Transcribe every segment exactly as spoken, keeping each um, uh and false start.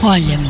Olha-me.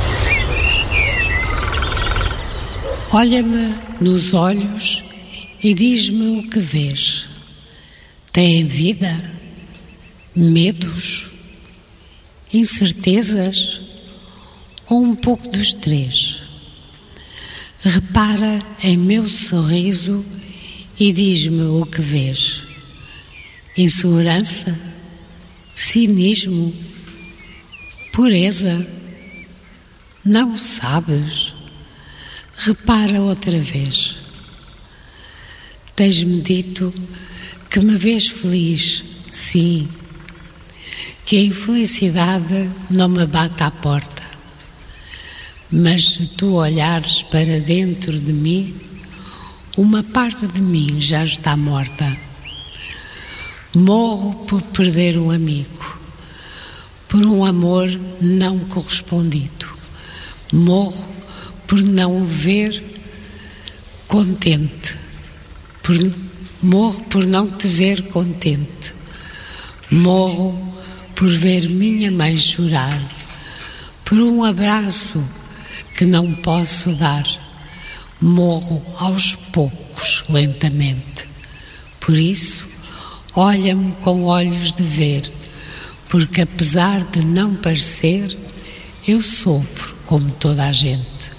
Olha-me nos olhos e diz-me o que vês. Tem vida? Medos? Incertezas? Ou um pouco dos três? Repara em meu sorriso e diz-me o que vês. Insegurança? Cinismo? Pureza? Não sabes? Repara outra vez. Tens-me dito que me vês feliz, sim, que a infelicidade não me bate à porta. Mas se tu olhares para dentro de mim, uma parte de mim já está morta. Morro por perder um amigo, por um amor não correspondido. Morro por não o ver contente. Por, morro por não te ver contente. Morro por ver minha mãe chorar. Por um abraço que não posso dar. Morro aos poucos, lentamente. Por isso, olha-me com olhos de ver, porque apesar de não parecer, eu sofro como toda a gente.